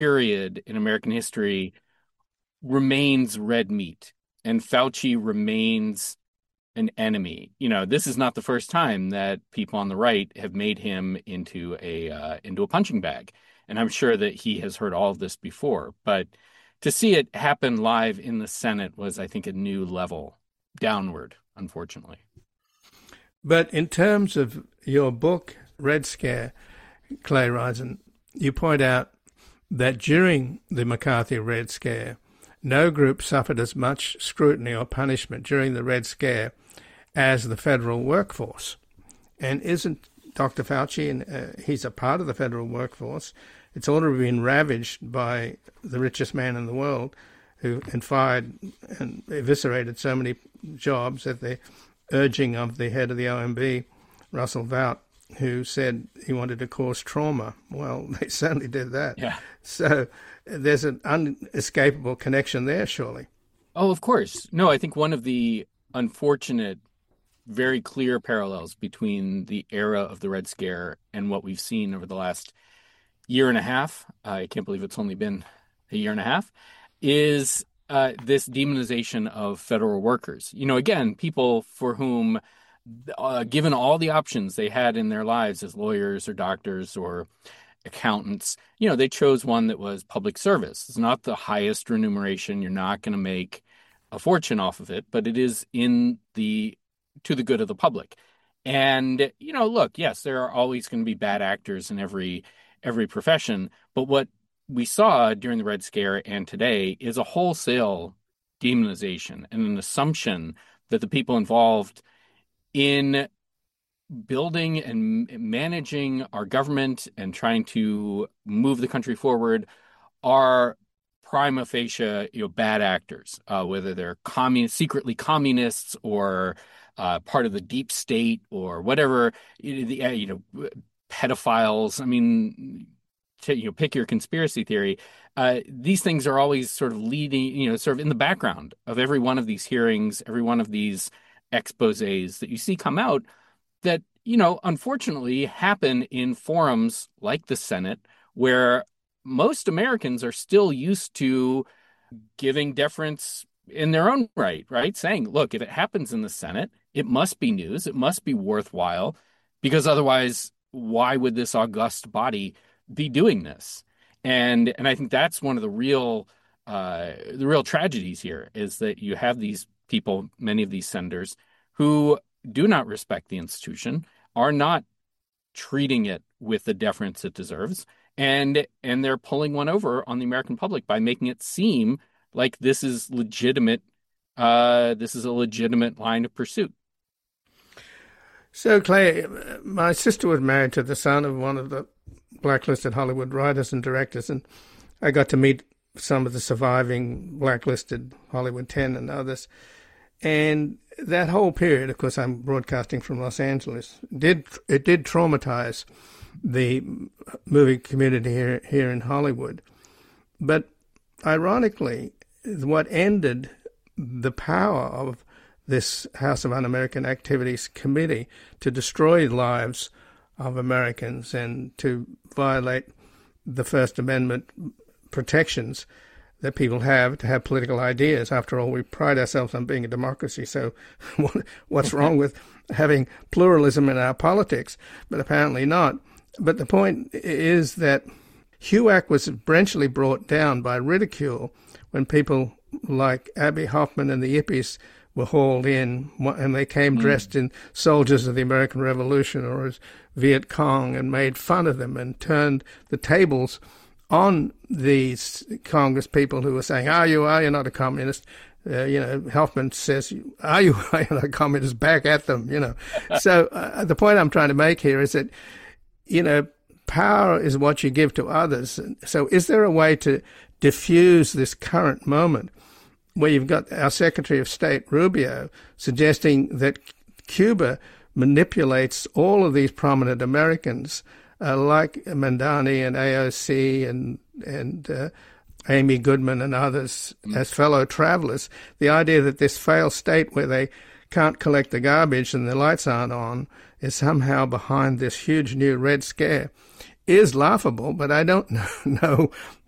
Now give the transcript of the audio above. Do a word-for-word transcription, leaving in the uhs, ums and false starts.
period in American history remains red meat, and Fauci remains an enemy. You know, this is not the first time that people on the right have made him into a uh, into a punching bag, and I'm sure that he has heard all of this before. But to see it happen live in the Senate was, I think, a new level downward, unfortunately. But in terms of your book, Red Scare, Clay Ryzon, you point out that during the McCarthy Red Scare, no group suffered as much scrutiny or punishment during the Red Scare as the federal workforce. And isn't Doctor Fauci, and uh, he's a part of the federal workforce, it's already been ravaged by the richest man in the world, who and fired and eviscerated so many jobs at the urging of the head of the O M B, Russell Vought, who said he wanted to cause trauma. Well, they certainly did that. Yeah. So there's an unescapable connection there, surely. Oh, of course. No, I think one of the unfortunate, very clear parallels between the era of the Red Scare and what we've seen over the last year and a half, I can't believe it's only been a year and a half, is uh, this demonization of federal workers. You know, again, people for whom, uh, given all the options they had in their lives as lawyers or doctors or accountants, you know, they chose one that was public service. It's not the highest remuneration. You're not going to make a fortune off of it, but it is in the to the good of the public. And, you know, look, yes, there are always going to be bad actors in every every profession, but what we saw during the Red Scare and today is a wholesale demonization and an assumption that the people involved in building and managing our government and trying to move the country forward are prima facie, you know, bad actors, uh, whether they're communist, secretly communists or uh, part of the deep state or whatever, you know, pedophiles. I mean, to, you know, pick your conspiracy theory. Uh, these things are always sort of leading, you know, sort of in the background of every one of these hearings, every one of these exposés that you see come out that, you know, unfortunately happen in forums like the Senate, where most Americans are still used to giving deference in their own right, right? Saying, look, if it happens in the Senate, it must be news, it must be worthwhile, because otherwise, why would this august body be doing this? And and I think that's one of the real uh, the real tragedies here is that you have these people, many of these senators, who do not respect the institution, are not treating it with the deference it deserves, and and they're pulling one over on the American public by making it seem like this is legitimate. Uh, this is a legitimate line of pursuit. So, Clay, my sister was married to the son of one of the blacklisted Hollywood writers and directors, and I got to meet some of the surviving blacklisted Hollywood ten and others. And that whole period, of course, I'm broadcasting from Los Angeles, did it did traumatize the movie community here here in Hollywood. But ironically, what ended the power of this House of Un-American Activities Committee to destroy lives of Americans and to violate the First Amendment protections that people have to have political ideas. After all, we pride ourselves on being a democracy, so what's wrong with having pluralism in our politics? But apparently not. But the point is that HUAC was eventually brought down by ridicule when people like Abby Hoffman and the Yippies were hauled in, and they came mm. dressed in soldiers of the American Revolution or as Viet Cong and made fun of them and turned the tables on these Congress people who were saying, are you, are you not a communist? Uh, you know, Hoffman says, are you, are you not a communist? Back at them, you know. So uh, the point I'm trying to make here is that, you know, power is what you give to others. So is there a way to diffuse this current moment where you've got our Secretary of State, Rubio, suggesting that Cuba manipulates all of these prominent Americans uh, like Mandani and A O C and, and uh, Amy Goodman and others mm. as fellow travelers. The idea that this failed state where they can't collect the garbage and the lights aren't on is somehow behind this huge new Red Scare is laughable, but I don't know